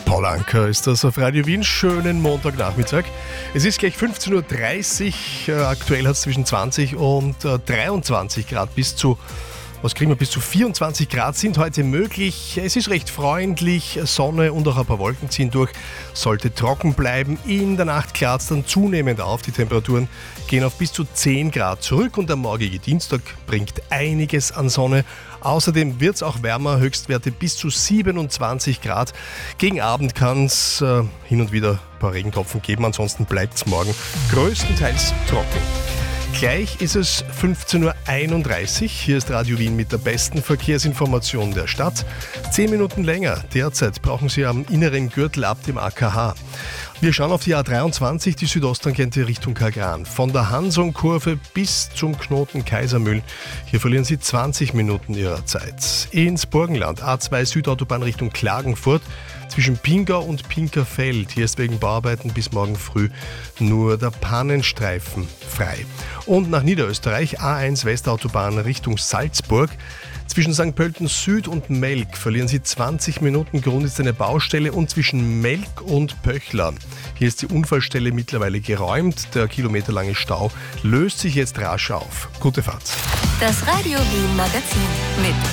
Paul Anka ist das auf Radio Wien. Schönen Montagnachmittag. Es ist gleich 15.30 Uhr. Aktuell hat es zwischen 20 und 23 Grad bis zu 24 Grad sind heute möglich. Es ist recht freundlich, Sonne und auch ein paar Wolken ziehen durch. Sollte trocken bleiben. In der Nacht klart es dann zunehmend auf. Die Temperaturen gehen auf bis zu 10 Grad zurück und der morgige Dienstag bringt einiges an Sonne. Außerdem wird es auch wärmer, Höchstwerte bis zu 27 Grad. Gegen Abend kann es hin und wieder ein paar Regentropfen geben, ansonsten bleibt es morgen größtenteils trocken. Gleich ist es 15.31 Uhr. Hier ist Radio Wien mit der besten Verkehrsinformation der Stadt. 10 Minuten länger derzeit brauchen Sie am inneren Gürtel ab dem AKH. Wir schauen auf die A23, die Südosttangente Richtung Kagran. Von der Hansonkurve bis zum Knoten Kaisermühl. Hier verlieren Sie 20 Minuten Ihrer Zeit. Ins Burgenland, A2 Südautobahn Richtung Klagenfurt. Zwischen Pingau und Pinkerfeld. Hier ist wegen Bauarbeiten bis morgen früh nur der Pannenstreifen frei. Und nach Niederösterreich, A1 Westautobahn Richtung Salzburg. Zwischen St. Pölten Süd und Melk verlieren Sie 20 Minuten. Grund ist eine Baustelle und zwischen Melk und Pöchler. Hier ist die Unfallstelle mittlerweile geräumt. Der kilometerlange Stau löst sich jetzt rasch auf. Gute Fahrt. Das Radio Wien Magazin mit